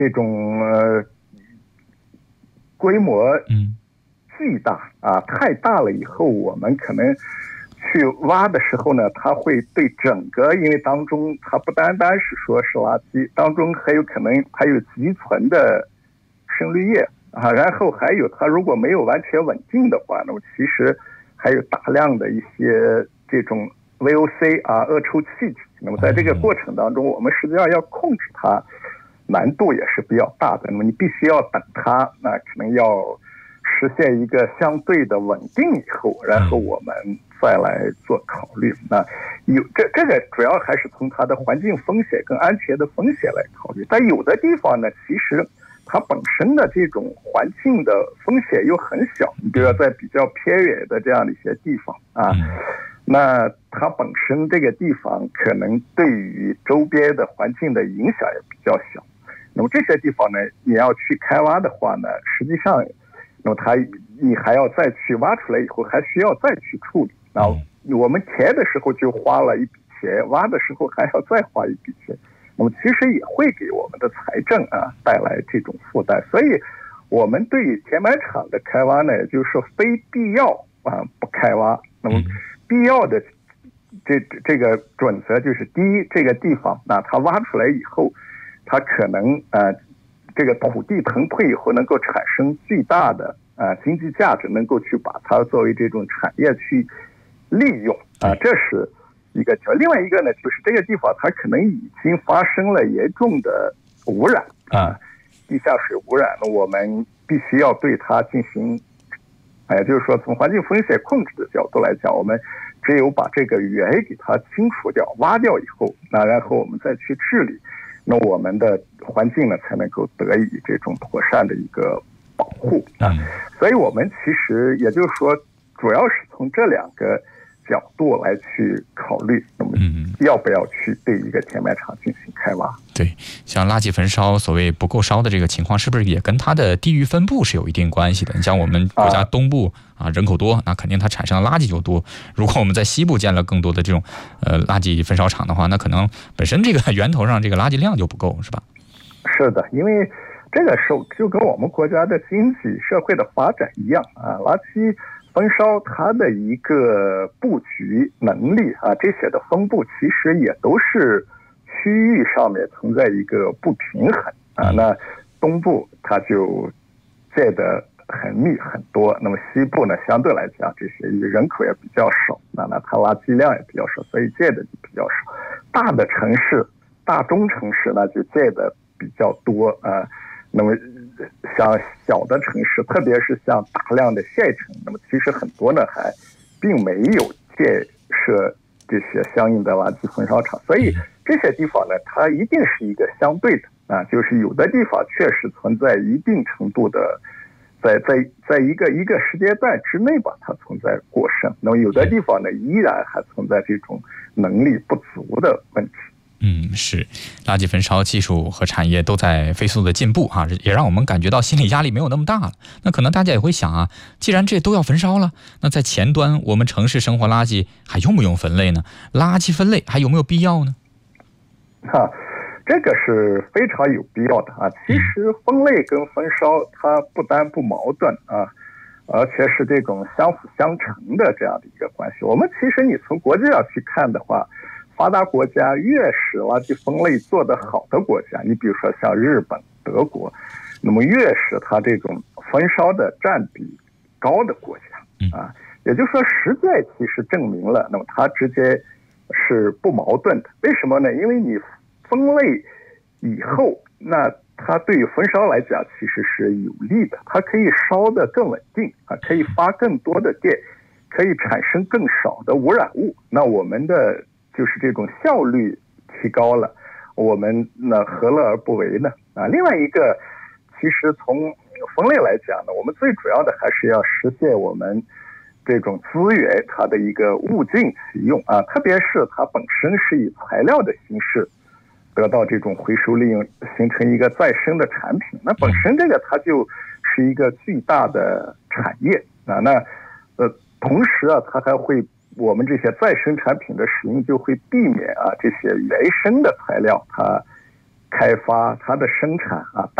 这种规模巨大太大了以后，我们可能去挖的时候呢，它会对整个，因为当中它不单单是说是垃圾，当中还有可能还有积存的渗滤液然后还有它如果没有完全稳定的话，那么其实还有大量的一些这种 VOC 恶臭气体。那么在这个过程当中，我们实际上要控制它，难度也是比较大的。那么你必须要等它，那可能要实现一个相对的稳定以后，然后我们再来做考虑。那这个主要还是从它的环境风险跟安全的风险来考虑。但有的地方呢，其实它本身的这种环境的风险又很小。你比如说在比较偏远的这样的一些地方那它本身这个地方可能对于周边的环境的影响也比较小。那么这些地方呢，你要去开挖的话呢，实际上那么你还要再去挖出来以后，还需要再去处理。然后我们填的时候就花了一笔钱，挖的时候还要再花一笔钱。那么其实也会给我们的财政带来这种负担。所以我们对于填埋场的开挖呢，也就是说非必要不开挖。那么必要的这个准则就是：第一，这个地方它挖出来以后，它可能这个土地腾退以后能够产生巨大的经济价值，能够去把它作为这种产业去利用这是一个。另外一个呢，就是这个地方它可能已经发生了严重的污染地下水污染，我们必须要对它进行也就是说从环境风险控制的角度来讲，我们只有把这个源给它清除掉、挖掉以后，然后我们再去治理，那我们的环境呢才能够得以这种妥善的一个保护所以我们其实也就是说，主要是从这两个角度来去考虑，那么要不要去对一个填埋场进行开挖。 对，像垃圾焚烧所谓不够烧的这个情况，是不是也跟它的地域分布是有一定关系的？你像我们国家东部人口多，那肯定它产生的垃圾就多。如果我们在西部建了更多的这种垃圾焚烧厂的话，那可能本身这个源头上这个垃圾量就不够，是吧？ 是的，因为这个就跟我们国家的经济社会的发展一样垃圾焚烧它的一个布局能力这些的分布其实也都是区域上面存在一个不平衡那东部它就建得很密很多，那么西部呢相对来讲这些人口也比较少，那它垃圾量也比较少，所以建的就比较少。大的城市、大中城市呢就建的比较多那么像小的城市，特别是像大量的县城，那么其实很多呢还并没有建设这些相应的垃圾焚烧厂，所以这些地方呢，它一定是一个相对的就是有的地方确实存在一定程度的，在一个时间段之内吧，它存在过剩，那么有的地方呢，依然还存在这种能力不足的问题。 是，垃圾焚烧技术和产业都在飞速的进步也让我们感觉到心理压力没有那么大了。那可能大家也会想既然这都要焚烧了，那在前端我们城市生活垃圾还用不用分类呢？垃圾分类还有没有必要呢？ 这个是非常有必要的其实分类跟焚烧它不单不矛盾而且是这种相辅相成的这样的一个关系。我们其实你从国际上去看的话，发达国家越是垃圾分类做得好的国家，你比如说像日本、德国，那么越是它这种焚烧的占比高的国家也就是说实践其实证明了，那么它之间是不矛盾的。为什么呢？因为你分类以后，那它对于焚烧来讲其实是有利的，它可以烧得更稳定可以发更多的电，可以产生更少的污染物，那我们的就是这种效率提高了，我们何乐而不为呢另外一个，其实从分类来讲呢，我们最主要的还是要实现我们这种资源它的一个物尽其用特别是它本身是以材料的形式得到这种回收利用，形成一个再生的产品，那本身这个它就是一个巨大的产业同时它还会，我们这些再生产品的使用就会避免这些原生的材料它开发、它的生产啊。